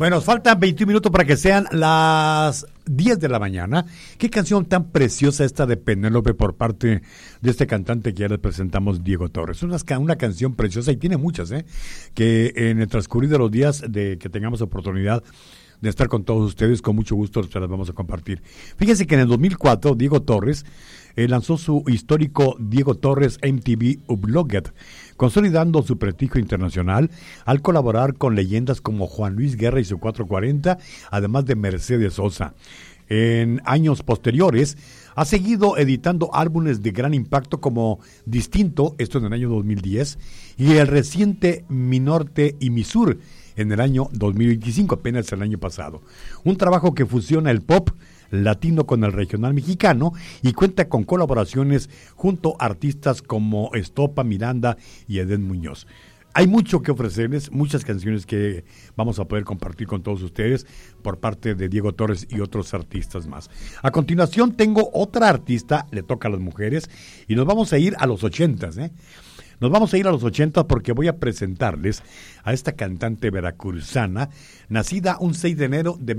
Bueno, nos faltan 21 minutos para que sean las 10 de la mañana. Qué canción tan preciosa esta de Penélope por parte de este cantante que ya les presentamos, Diego Torres. Una canción preciosa y tiene muchas, que en el transcurrir de los días de que tengamos oportunidad de estar con todos ustedes, con mucho gusto se las vamos a compartir. Fíjense que en el 2004 Diego Torres lanzó su histórico Diego Torres MTV Unplugged, consolidando su prestigio internacional al colaborar con leyendas como Juan Luis Guerra y su 440, además de Mercedes Sosa. En años posteriores ha seguido editando álbumes de gran impacto como Distinto, esto en el año 2010, y el reciente Mi Norte y Mi Sur en el año 2025, apenas el año pasado. Un trabajo que fusiona el pop latino con el regional mexicano y cuenta con colaboraciones junto a artistas como Estopa, Miranda y Edén Muñoz. Hay mucho que ofrecerles, muchas canciones que vamos a poder compartir con todos ustedes por parte de Diego Torres y otros artistas más. A continuación tengo otra artista, le toca a las mujeres, y nos vamos a ir a los 80s, Nos vamos a ir a los 80 porque voy a presentarles a esta cantante veracruzana, nacida un 6 de enero de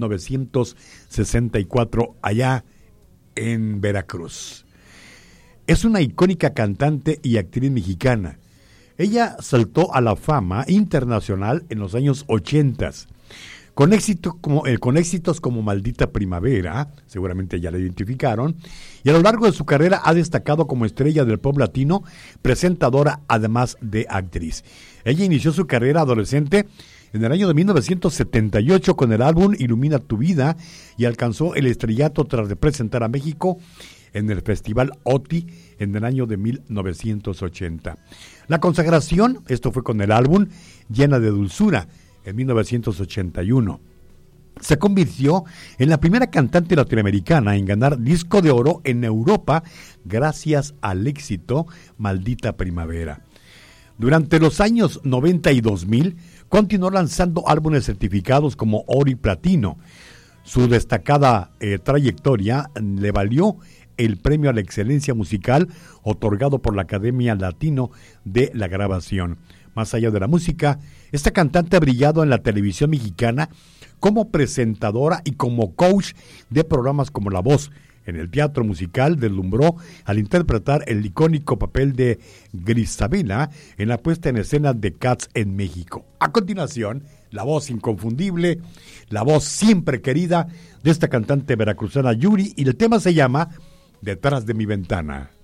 1964 allá en Veracruz. Es una icónica cantante y actriz mexicana. Ella saltó a la fama internacional en los años 80, con éxitos como Maldita Primavera, seguramente ya la identificaron, y a lo largo de su carrera ha destacado como estrella del pop latino, presentadora además de actriz. Ella inició su carrera adolescente en el año de 1978 con el álbum Ilumina tu Vida y alcanzó el estrellato tras representar a México en el Festival OTI en el año de 1980. La consagración, esto fue con el álbum Llena de Dulzura, en 1981. Se convirtió en la primera cantante latinoamericana en ganar disco de oro en Europa gracias al éxito Maldita Primavera. Durante los años 90 y 2000 continuó lanzando álbumes certificados como oro y platino. Su destacada trayectoria le valió el premio a la excelencia musical otorgado por la Academia Latino de la Grabación. Más allá de la música, esta cantante ha brillado en la televisión mexicana como presentadora y como coach de programas como La Voz. En el teatro musical deslumbró al interpretar el icónico papel de Grisabela en la puesta en escena de Cats en México. A continuación, la voz inconfundible, la voz siempre querida de esta cantante veracruzana Yuri, y el tema se llama Detrás de mi ventana.